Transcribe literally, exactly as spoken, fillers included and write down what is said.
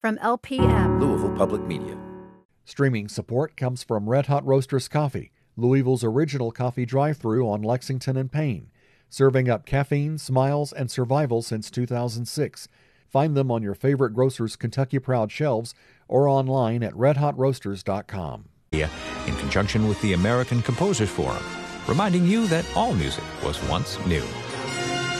from L P M. Louisville Public Media. Streaming support comes from Red Hot Roasters Coffee, Louisville's original coffee drive-thru on Lexington and Payne, serving up caffeine, smiles, and survival since two thousand six. Find them on your favorite grocer's Kentucky Proud shelves or online at red hot roasters dot com. In conjunction with the American Composers Forum, reminding you that all music was once new.